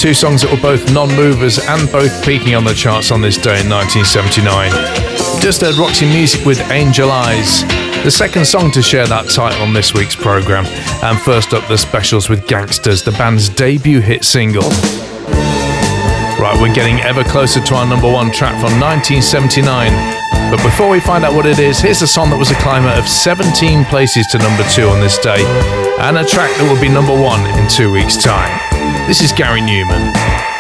two songs that were both non-movers and both peaking on the charts on this day in 1979. Just heard Roxy Music with Angel Eyes, the second song to share that title on this week's programme. And first up, the Specials with Gangsters, the band's debut hit single. Right, we're getting ever closer to our number one track from 1979. But before we find out what it is, here's a song that was a climber of 17 places to number 2 on this day, and a track that will be number 1 in 2 weeks' time. This is Gary Numan.